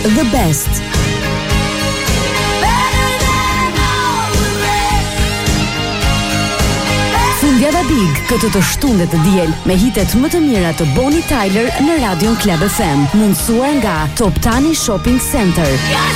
the best. Fundjava Big këtë të shtundet të diel me hitet më të mira të Bonnie Tyler në Radion Club FM, mundësuar nga Top Tani Shopping Center.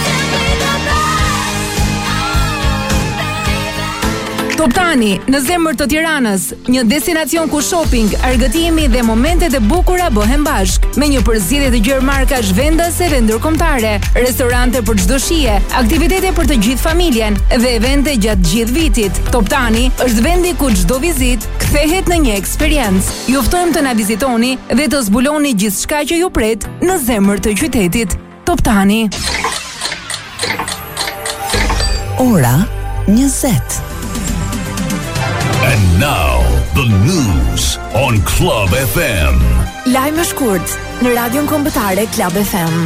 Top Tani, në zemër të Tiranës, një destinacion ku shopping, argëtimi dhe momentet e bukura bëhen bashk, me një përzierje të gjerë markash vendase dhe ndërkombëtare, restorante për çdo shije, aktivitete për të gjithë familjen dhe evente gjatë gjithë vitit. Top Tani është vendi ku çdo vizitë kthehet në një eksperiencë. Ju ftojmë të na vizitoni dhe të zbuloni gjithçka që ju pret në zemër të qytetit. Top Tani. Ora 20. And now, the news on Club FM. Lajme shkurt në Radion Kombëtare Club FM.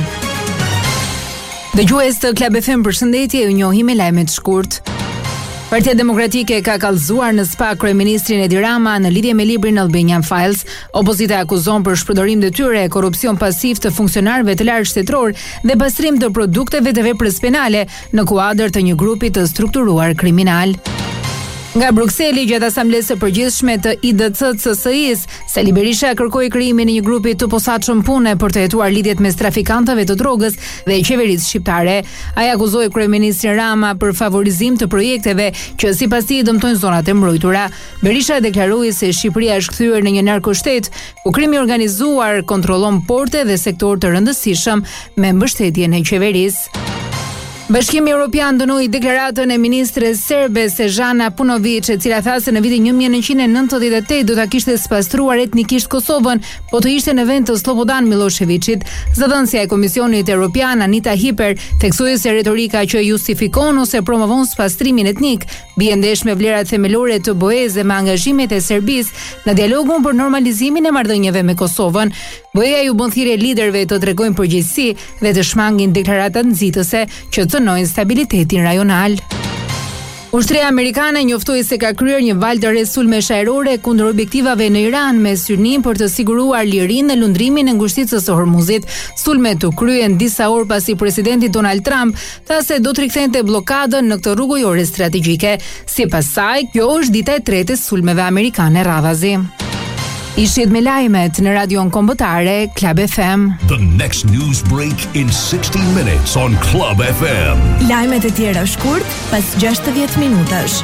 Dëgjues të Club FM, përshëndetje, ju njohim me lajmet shkurt. Partia Demokratike ka kallëzuar në SPA kryeministrin Edi Rama në lidhje me librin Albanian Files. Opozita akuzon për shpërdorim detyre, korrupsion pasiv të funksionarëve të lartë shtetëror dhe pastrim të produkteve të veprës penale në kuadër të një grupi të strukturuar kriminal. Nga Brukseli, gjatë asamblesë së përgjithshme të IDC-CSI-s, Sali Berisha kërkoi krijimin e një grupi të posaçëm pune për të hetuar lidhjet mes trafikantëve të drogës dhe qeverisë shqiptare. Ai akuzoi kryeministrin Rama për favorizim të projekteve që sipas tij dëmtojnë zonat e mbrojtura. Berisha deklaroi se Shqipëria është kthyer në një narkoshtet ku krimi i organizuar kontrollon porte dhe sektor të rëndësishëm me mbështetjen e qeverisë. Bashkimi Evropian dënoi deklaratën e ministres serbe Snežana Paunović, e cila tha se në vitin 1998 do ta kishte spastruar etnikisht Kosovën, po të ishte në vend të Slobodan Miloševićit. Zëdhënësja e Komisionit Evropian Anita Hiper theksoi se retorika që justifikon ose promovon spastrimin etnik bie ndesh me vlerat themelore të BE-s dhe me angazhimet e Serbisë në dialogun për normalizimin e marrëdhënieve me Kosovën. BE-ja ju bën thirrje liderëve të tregojnë përgjegjësi dhe të shmangin deklarata nxitëse që cënojnë stabilitetin rajonal. Ushtria amerikane njoftoi se ka kryer një valë të re sulmesh ajrore kundër objektivave në Iran me synim për të siguruar lirinë dhe lundrimin e ngushticës së Hormuzit. Sulmet u kryen disa orë pasi presidenti Donald Trump tha se do të rikthente bllokadën në këtë rrugëjore strategjike. Sipas saj, kjo është dita e tretë e sulmeve amerikane radhazi. Ishit me lajmet në Radion Kombëtare Club FM. The next news break in 60 minutes on Club FM. Lajmet e tjera shkurt pas 60 minutash.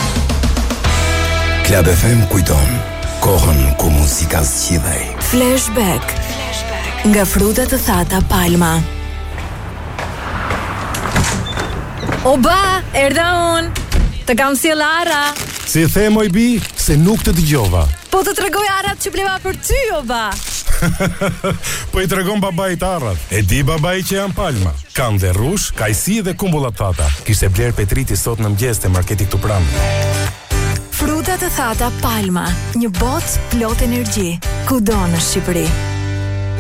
Club FM kujton kohën ku muzika zgjidhej. Flashback nga frutat të thata Palma. Oba, erdha unë. Të kam sjell Ara. Si the moj bi, se nuk të dëgjova. Po të tregoj arat që bleva për ty, oba. Po i tregon babait arrat. E di babai që janë Palma. Kanë dhe rrush, kajsi dhe kumbullat thata. Kishte bler Petriti sot në mëngjes te marketi këtu pranë. Frutat të thata Palma, një botë plot energji, kudo në Shqipëri.